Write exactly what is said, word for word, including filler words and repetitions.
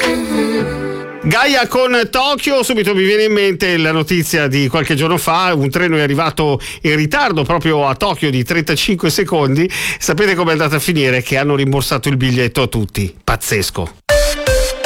Gaia con Tokyo, subito mi viene in mente la notizia di qualche giorno fa, un treno è arrivato in ritardo proprio a Tokyo di trentacinque secondi, sapete com'è andata a finire? Che hanno rimborsato il biglietto a tutti, pazzesco.